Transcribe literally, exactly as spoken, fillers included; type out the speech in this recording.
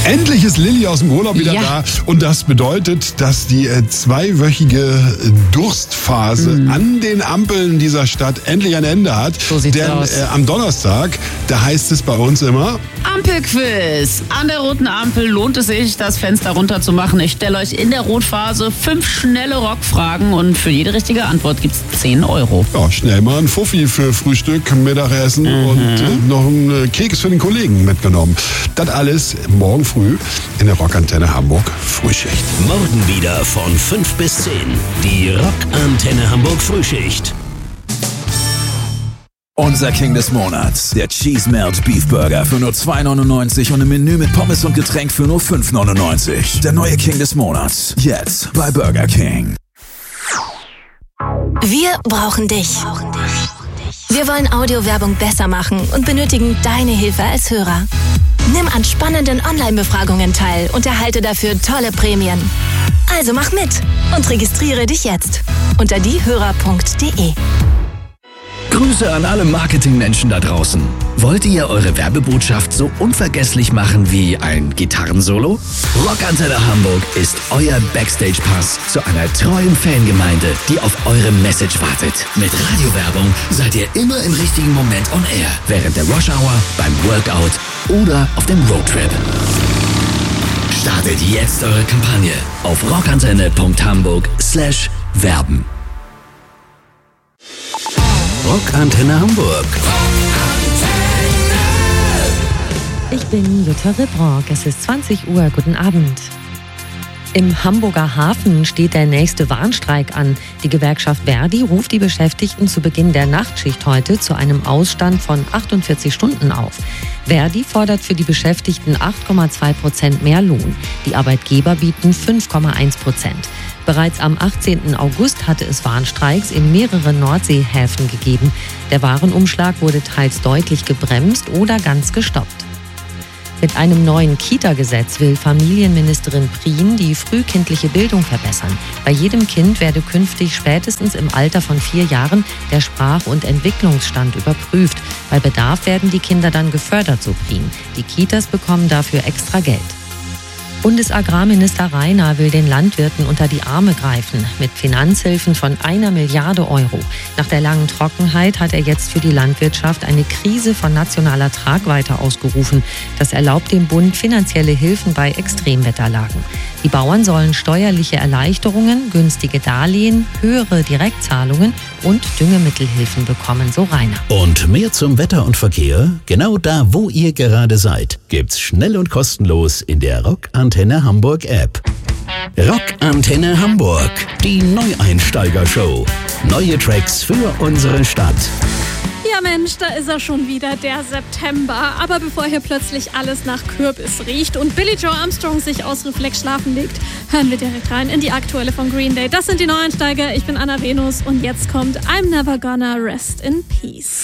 Endlich ist Lilly aus dem Urlaub wieder Ja. da und das bedeutet, dass die äh, zweiwöchige Durstphase Mhm. an den Ampeln dieser Stadt endlich ein Ende hat. So sieht's Denn aus. Äh, am Donnerstag, da heißt es bei uns immer, Ampelquiz. An der roten Ampel lohnt es sich, das Fenster runterzumachen. Ich stelle euch in der Rotphase fünf schnelle Rockfragen und für jede richtige Antwort gibt's zehn Euro. ja, schnell mal ein Fuffi für Frühstück, Mittagessen Mhm. und äh, noch einen Keks für den Kollegen mitgenommen. Das alles morgen früh in der Rockantenne Hamburg Frühschicht. Morgen wieder von fünf bis zehn. Die Rockantenne Hamburg Frühschicht. Unser King des Monats, der Cheese Melt Beef Burger für nur zwei neunundneunzig und im Menü mit Pommes und Getränk für nur fünf neunundneunzig. Der neue King des Monats, jetzt bei Burger King. Wir brauchen dich. Wir wollen Audiowerbung besser machen und benötigen deine Hilfe als Hörer. Nimm an spannenden Online-Befragungen teil und erhalte dafür tolle Prämien. Also mach mit und registriere dich jetzt unter diehörer punkt de. Grüße an alle Marketingmenschen da draußen. Wollt ihr eure Werbebotschaft so unvergesslich machen wie ein Gitarrensolo? Rockantenne Hamburg ist euer Backstage-Pass zu einer treuen Fangemeinde, die auf eure Message wartet. Mit Radiowerbung seid ihr immer im richtigen Moment on air. Während der Rush-Hour, beim Workout oder auf dem Roadtrip. Startet jetzt eure Kampagne auf rockantenne punkt hamburg slash werben. Rockantenne Hamburg. Ich bin Jutta Ribrock. Es ist zwanzig Uhr. Guten Abend. Im Hamburger Hafen steht der nächste Warnstreik an. Die Gewerkschaft Verdi ruft die Beschäftigten zu Beginn der Nachtschicht heute zu einem Ausstand von achtundvierzig Stunden auf. Verdi fordert für die Beschäftigten acht Komma zwei Prozent mehr Lohn. Die Arbeitgeber bieten fünf Komma eins Prozent. Bereits am achtzehnten August hatte es Warnstreiks in mehreren Nordseehäfen gegeben. Der Warenumschlag wurde teils deutlich gebremst oder ganz gestoppt. Mit einem neuen Kita-Gesetz will Familienministerin Prien die frühkindliche Bildung verbessern. Bei jedem Kind werde künftig spätestens im Alter von vier Jahren der Sprach- und Entwicklungsstand überprüft. Bei Bedarf werden die Kinder dann gefördert, so Prien. Die Kitas bekommen dafür extra Geld. Bundesagrarminister Rainer will den Landwirten unter die Arme greifen mit Finanzhilfen von einer Milliarde Euro. Nach der langen Trockenheit hat er jetzt für die Landwirtschaft eine Krise von nationaler Tragweite ausgerufen. Das erlaubt dem Bund finanzielle Hilfen bei Extremwetterlagen. Die Bauern sollen steuerliche Erleichterungen, günstige Darlehen, höhere Direktzahlungen und Düngemittelhilfen bekommen, so Rainer. Und mehr zum Wetter und Verkehr? Genau da, wo ihr gerade seid, gibt's schnell und kostenlos in der Rockantenne Hamburg App. Rockantenne Hamburg, die Neueinsteiger-Show. Neue Tracks für unsere Stadt. Ja Mensch, da ist er schon wieder, der September. Aber bevor hier plötzlich alles nach Kürbis riecht und Billie Joe Armstrong sich aus Reflex schlafen legt, hören wir direkt rein in die aktuelle von Green Day. Das sind die Neueinsteiger, ich bin Anna Venus und jetzt kommt I'm Never Gonna Rest in Peace.